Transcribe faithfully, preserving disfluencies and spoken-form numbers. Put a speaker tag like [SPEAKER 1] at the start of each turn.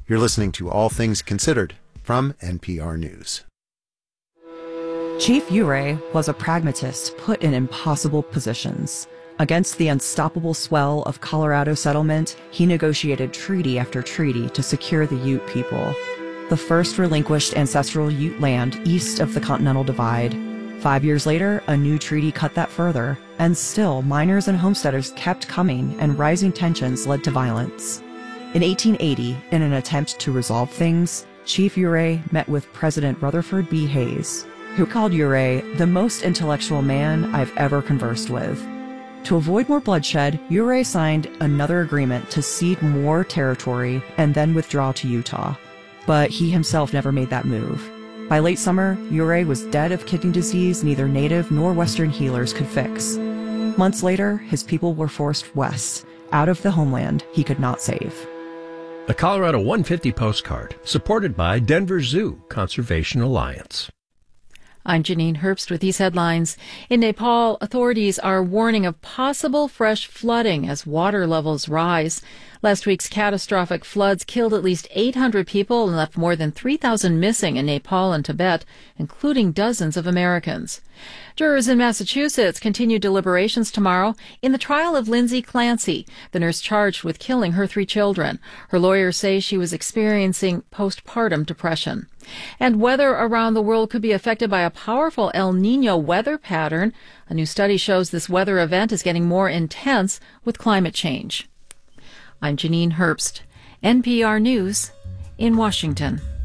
[SPEAKER 1] You're listening to All Things Considered from N P R News.
[SPEAKER 2] Chief Ouray was a pragmatist put in impossible positions. Against the unstoppable swell of Colorado settlement, he negotiated treaty after treaty to secure the Ute people, the first relinquished ancestral Ute land east of the Continental Divide. Five years later, a new treaty cut that further, and still miners and homesteaders kept coming, and rising tensions led to violence. In eighteen eighty, in an attempt to resolve things, Chief Ouray met with President Rutherford B. Hayes, who called Ouray the most intellectual man I've ever conversed with. To avoid more bloodshed, Ouray signed another agreement to cede more territory and then withdraw to Utah. But he himself never made that move. By late summer, Ouray was dead of kidney disease neither native nor Western healers could fix. Months later, his people were forced west, out of the homeland he could not save.
[SPEAKER 3] A Colorado one fifty postcard, supported by Denver Zoo Conservation Alliance.
[SPEAKER 4] I'm Janine Herbst with these headlines. In Nepal, authorities are warning of possible fresh flooding as water levels rise. Last week's catastrophic floods killed at least eight hundred people and left more than three thousand missing in Nepal and Tibet, including dozens of Americans. Jurors in Massachusetts continue deliberations tomorrow in the trial of Lindsay Clancy, the nurse charged with killing her three children. Her lawyers say she was experiencing postpartum depression. And weather around the world could be affected by a powerful El Niño weather pattern. A new study shows this weather event is getting more intense with climate change. I'm Janine Herbst, N P R News in Washington.